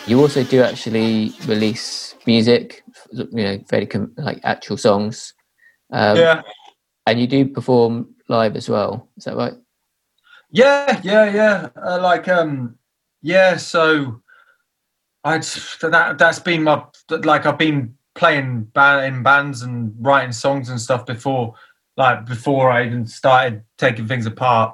You also do actually release music, very like actual songs. Yeah. And you do perform live as well. Is that right? Yeah. So that's been I've been playing in bands and writing songs and stuff before I even started taking things apart.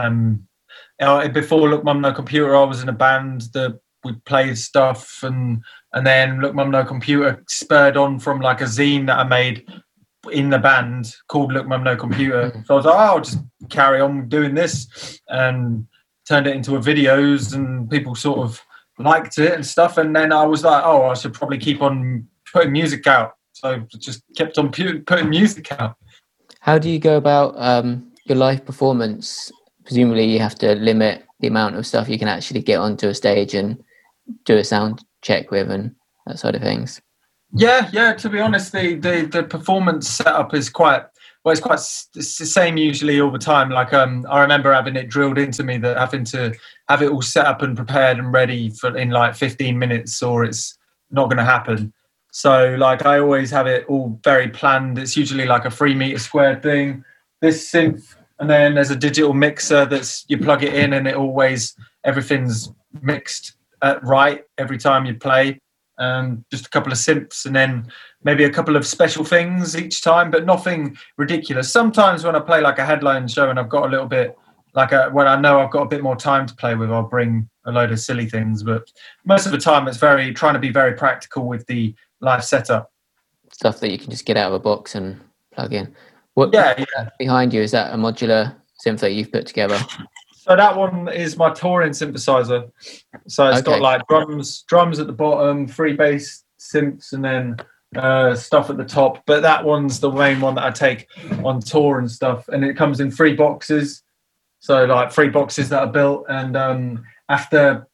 Before Look Mum No Computer, I was in a band that we played stuff, and then Look Mum No Computer spurred on from like a zine that I made in the band called Look Mum No Computer. So I was like, I'll just carry on doing this, and turned it into a videos, and people sort of liked it and stuff. And then I was like, I should probably keep on putting music out. So I just kept on putting music out. How do you go about your live performance? Presumably you have to limit the amount of stuff you can actually get onto a stage and do a sound check with and that sort of things. Yeah. To be honest, the performance setup is it's the same usually all the time. Like I remember having it drilled into me that having to have it all set up and prepared and ready in like 15 minutes, or it's not going to happen. So like I always have it all very planned. It's usually like a 3 meter squared thing. This synth, and then there's a digital mixer you plug it in, and everything's mixed right every time you play. Just a couple of synths, and then maybe a couple of special things each time, but nothing ridiculous. Sometimes when I play like a headline show and I've got a little bit when I know I've got a bit more time to play with, I'll bring a load of silly things. But most of the time, it's trying to be very practical with the live setup. Stuff that you can just get out of a box and plug in. Behind you, is that a modular synth that you've put together? So that one is my touring synthesizer. So it's got like drums at the bottom, 3 bass synths, and then stuff at the top. But that one's the main one that I take on tour and stuff. And it comes in 3 boxes. So like 3 boxes that are built. And after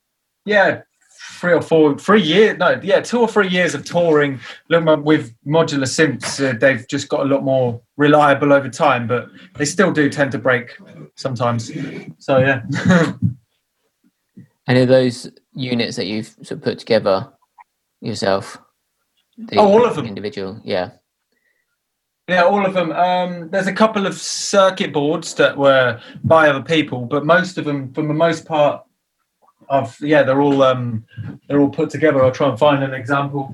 2 or 3 years of touring with modular synths, they've just got a lot more reliable over time, but they still do tend to break sometimes. So yeah. And are those units that you've sort of put together yourself? All of them. Individual, yeah. Yeah, all of them. There's a couple of circuit boards that were by other people, but most of them, for the most part, they're all put together. I'll try and find an example.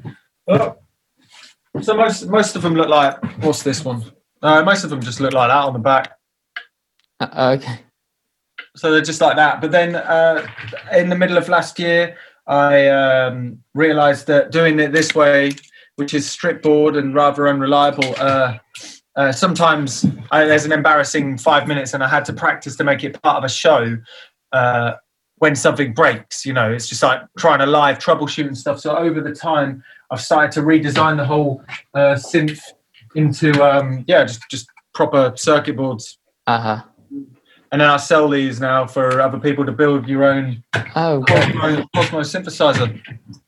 So most of them look like, what's this one? Most of them just look like that on the back. Okay. So they're just like that. But then in the middle of last year, I realised that doing it this way, which is strip board and rather unreliable, sometimes there's an embarrassing 5 minutes, and I had to practice to make it part of a show. When something breaks, it's just like trying to live troubleshoot and stuff. So over the time, I've started to redesign the whole synth into just proper circuit boards. And then I sell these now for other people to build your own Cosmo synthesizer.